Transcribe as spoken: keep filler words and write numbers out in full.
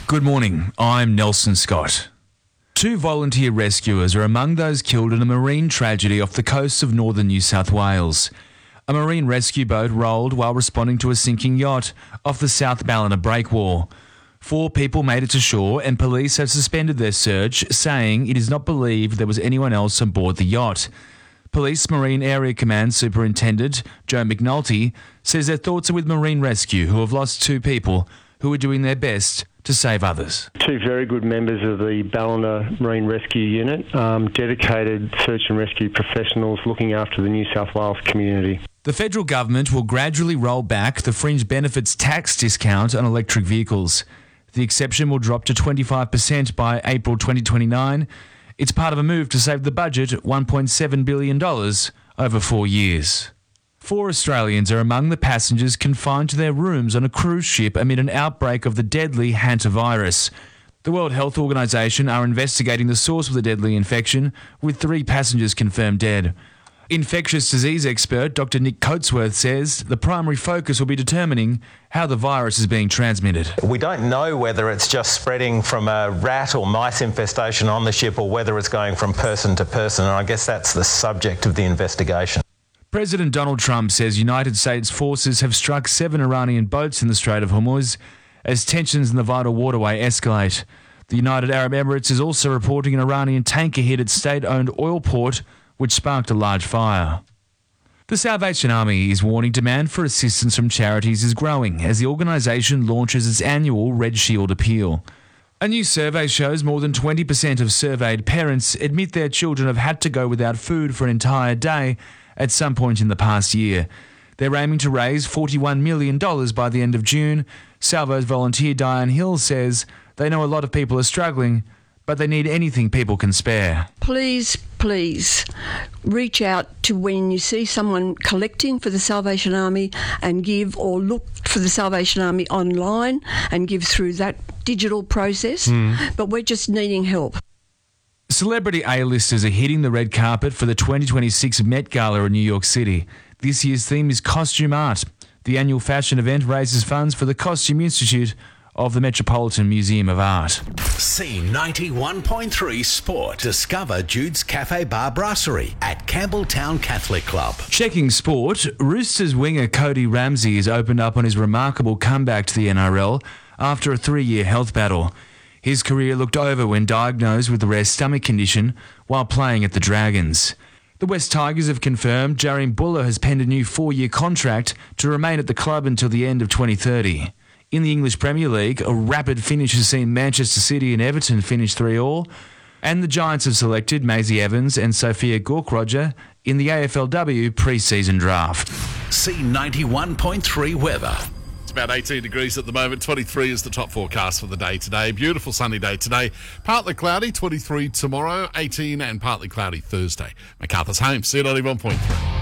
Good morning, I'm Nelson Scott. Two volunteer rescuers are among those killed in a marine tragedy off the coast of northern New South Wales. A marine rescue boat rolled while responding to a sinking yacht off the South Ballina breakwall. Four people made it to shore and police have suspended their search, saying it is not believed there was anyone else on board the yacht. Police Marine Area Command Superintendent Joe McNulty says their thoughts are with Marine Rescue, who have lost two people who are doing their best to save others. Two very good members of the Ballina Marine Rescue Unit, um, dedicated search and rescue professionals looking after the New South Wales community. The federal government will gradually roll back the fringe benefits tax discount on electric vehicles. The exception will drop to twenty-five percent by April twenty twenty-nine. It's part of a move to save the budget one point seven billion dollars over four years. Four Australians are among the passengers confined to their rooms on a cruise ship amid an outbreak of the deadly hantavirus. The World Health Organization are investigating the source of the deadly infection, with three passengers confirmed dead. Infectious disease expert Doctor Nick Coatsworth says the primary focus will be determining how the virus is being transmitted. We don't know whether it's just spreading from a rat or mice infestation on the ship or whether it's going from person to person, and I guess that's the subject of the investigation. President Donald Trump says United States forces have struck seven Iranian boats in the Strait of Hormuz as tensions in the vital waterway escalate. The United Arab Emirates is also reporting an Iranian tanker hit its state-owned oil port, which sparked a large fire. The Salvation Army is warning demand for assistance from charities is growing as the organisation launches its annual Red Shield appeal. A new survey shows more than twenty percent of surveyed parents admit their children have had to go without food for an entire day at some point in the past year. They're aiming to raise forty-one million dollars by the end of June. Salvo's volunteer Diane Hill says they know a lot of people are struggling, but they need anything people can spare. Please, please, reach out to when you see someone collecting for the Salvation Army and give, or look for the Salvation Army online and give through that digital process. Mm. But we're just needing help. Celebrity A-listers are hitting the red carpet for the twenty twenty-six Met Gala in New York City. This year's theme is costume art. The annual fashion event raises funds for the Costume Institute of the Metropolitan Museum of Art. C ninety-one point three Sport. Discover Jude's Cafe Bar Brasserie at Campbelltown Catholic Club. Checking sport, Roosters winger Cody Ramsey has opened up on his remarkable comeback to the N R L after a three-year health battle. His career looked over when diagnosed with a rare stomach condition while playing at the Dragons. The West Tigers have confirmed Jarian Buller has penned a new four-year contract to remain at the club until the end of twenty thirty. In the English Premier League, a rapid finish has seen Manchester City and Everton finish three all, and the Giants have selected Maisie Evans and Sophia Gorkroger in the A F L W pre-season draft. C ninety-one point three weather. It's about eighteen degrees at the moment. twenty-three is the top forecast for the day today. Beautiful sunny day today. Partly cloudy, twenty-three tomorrow, eighteen and partly cloudy Thursday. MacArthur's Home, C ninety-one point three.